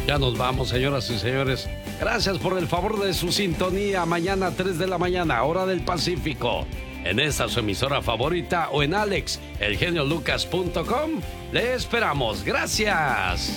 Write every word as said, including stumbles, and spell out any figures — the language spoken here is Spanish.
Ya nos vamos, señoras y señores. Gracias por el favor de su sintonía. Mañana tres de la mañana, hora del Pacífico. En esta su emisora favorita o en alex el genio lucas punto com. Le esperamos. Gracias.